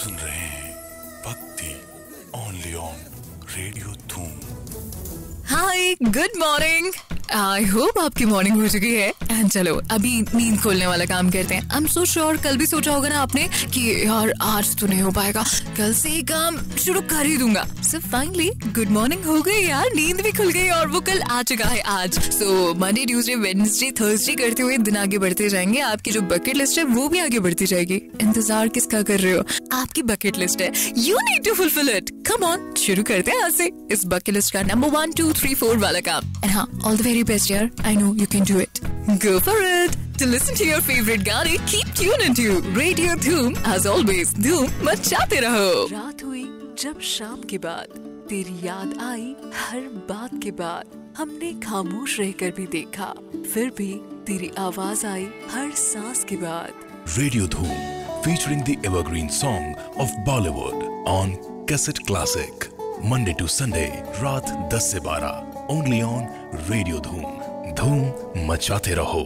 सुन रहे हैं भक्ति ओनली ऑन रेडियो धूम। हाय, गुड मॉर्निंग। आई होप आपकी मॉर्निंग हो चुकी है। एंड चलो अभी नींद खोलने वाला काम करते हैं। आई एम सो श्योर कल भी सोचा होगा ना आपने कि यार आज तो नहीं हो पाएगा, कल से ही काम शुरू कर ही दूंगा। सो फाइनली गुड मॉर्निंग हो गई यार, नींद भी खुल गई और वो कल आ चुका है आज। So Monday, Tuesday, Wednesday, Thursday करते हुए दिन आगे बढ़ते जाएंगे। आपकी जो बकेट लिस्ट है वो भी आगे बढ़ती जाएगी। इंतजार किसका कर रहे हो? आपकी बकेट लिस्ट है, you need to fulfil it. Come on, शुरू करते हैं आज से इस बकेट लिस्ट का नंबर 1, 2, 3, 4 वाला काम। एंड हाँ, all the very best yaar. I know you can do it. Go for it. To listen to your favorite gaane, keep tuned into Radio Dhoom. As always, Dhoom मचाते रहो। रात हुई जब शाम के बाद, तेरी याद आई हर बात के बाद। हमने खामोश रहकर भी देखा, फिर भी तेरी आवाज आई हर सांस के बाद। रेडियो धूम featuring the evergreen song of Bollywood on Cassette Classic. Monday to Sunday रात 10 से 12 only on रेडियो धूम। धूम मचाते रहो।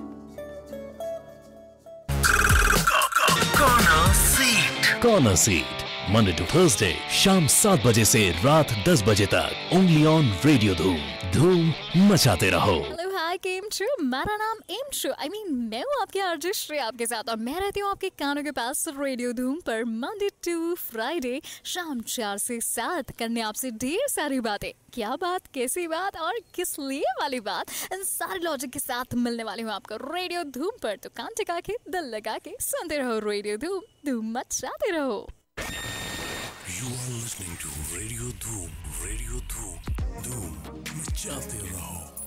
Corner seat Monday to Thursday शाम 7 बजे से रात 10 बजे तक ओनली ऑन रेडियो धूम। धूम मचाते रहो। केम ट्रू, मेरा नाम एम ट्रू, मैं हूँ आपके आरजे श्रेया आपके साथ, और मैं रहती हूँ आपके कानों के पास रेडियो धूम पर मंडे टू फ्राइडे शाम 4 से 7 करने आपसे ढेर सारी बातें। क्या बात, कैसी बात और किस लिए वाली बात, इन सारे लॉजिक के साथ मिलने वाली हूँ आपको रेडियो धूम पर। तो कान टिका के दिल लगा के सुनते रहो रेडियो धूम। धूम मचाते रहो। You are listening to radio धूम। रेडियो धूम। धूम मचाते रहो।